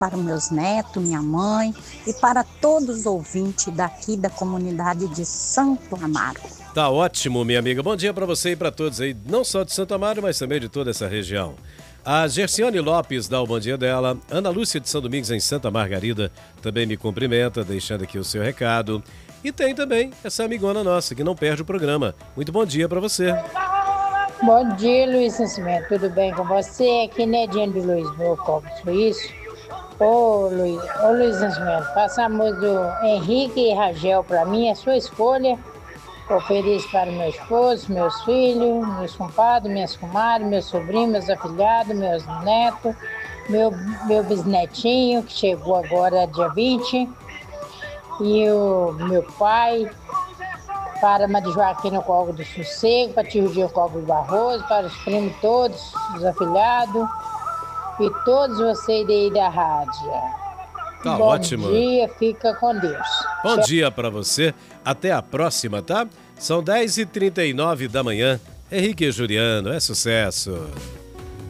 para meus netos, minha mãe e para todos os ouvintes daqui da comunidade de Santo Amaro. Tá ótimo, minha amiga. Bom dia para você e para todos aí, não só de Santo Amaro, mas também de toda essa região. A Gercione Lopes dá o bom dia dela. Ana Lúcia de São Domingos, em Santa Margarida, também me cumprimenta, deixando aqui o seu recado. E tem também essa amigona nossa, que não perde o programa. Muito bom dia para você. Bom dia, Luiz Nascimento. Tudo bem com você? Aqui Nedinha de Luiz Bocobo, Suíço. Ô Luiz Nascimento, passa a música do Henrique e Ragel para mim, é sua escolha. Ofereço para meu esposo, meus filhos, meus compadres, minhas comadres, meus sobrinhos, meus afilhados, meus netos, meu bisnetinho, que chegou agora dia 20, e o meu pai, para Maria Joaquina Código do Sossego, para tio Gil Código do Barroso, para os primos todos, os afilhados, e todos vocês daí da rádio. Tá Bom ótimo. Bom dia, fica com Deus. Bom dia para você. Até a próxima, tá? São 10h39 da manhã. Henrique e Juliano, é sucesso.